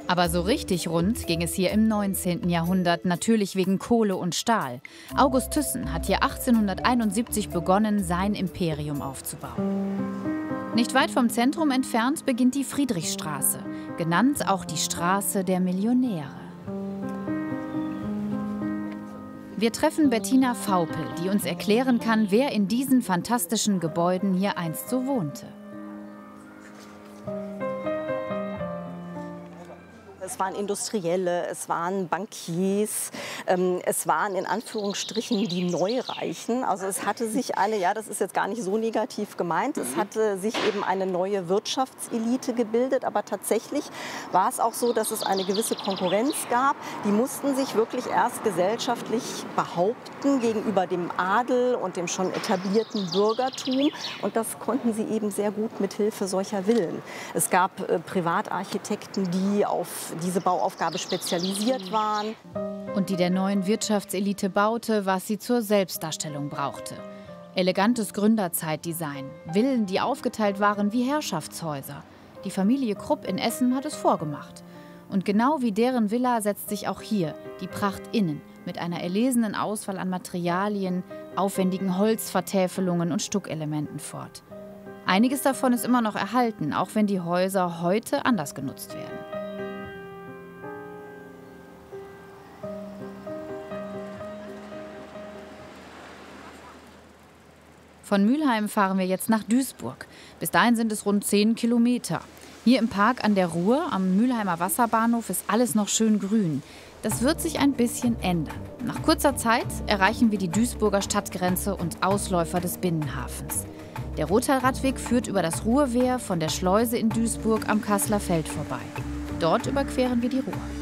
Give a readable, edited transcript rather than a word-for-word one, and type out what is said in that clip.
Aber so richtig rund ging es hier im 19. Jahrhundert, natürlich wegen Kohle und Stahl. August Thyssen hat hier 1871 begonnen, sein Imperium aufzubauen. Nicht weit vom Zentrum entfernt beginnt die Friedrichstraße, genannt auch die Straße der Millionäre. Wir treffen Bettina Vaupel, die uns erklären kann, wer in diesen fantastischen Gebäuden hier einst so wohnte. Es waren Industrielle, es waren Bankiers, es waren in Anführungsstrichen die Neureichen. Also es hatte sich eine, ja, das ist jetzt gar nicht so negativ gemeint, es hatte sich eben eine neue Wirtschaftselite gebildet. Aber tatsächlich war es auch so, dass es eine gewisse Konkurrenz gab. Die mussten sich wirklich erst gesellschaftlich behaupten gegenüber dem Adel und dem schon etablierten Bürgertum. Und das konnten sie eben sehr gut mit Hilfe solcher Villen. Es gab Privatarchitekten, die auf diese Bauaufgabe spezialisiert waren. Und die der neuen Wirtschaftselite baute, was sie zur Selbstdarstellung brauchte. Elegantes Gründerzeitdesign, Villen, die aufgeteilt waren wie Herrschaftshäuser. Die Familie Krupp in Essen hat es vorgemacht. Und genau wie deren Villa setzt sich auch hier die Pracht innen mit einer erlesenen Auswahl an Materialien, aufwendigen Holzvertäfelungen und Stuckelementen fort. Einiges davon ist immer noch erhalten, auch wenn die Häuser heute anders genutzt werden. Von Mülheim fahren wir jetzt nach Duisburg. Bis dahin sind es rund 10 Kilometer. Hier im Park an der Ruhr, am Mülheimer Wasserbahnhof, ist alles noch schön grün. Das wird sich ein bisschen ändern. Nach kurzer Zeit erreichen wir die Duisburger Stadtgrenze und Ausläufer des Binnenhafens. Der Rottal-Radweg führt über das Ruhrwehr von der Schleuse in Duisburg am Kasseler Feld vorbei. Dort überqueren wir die Ruhr.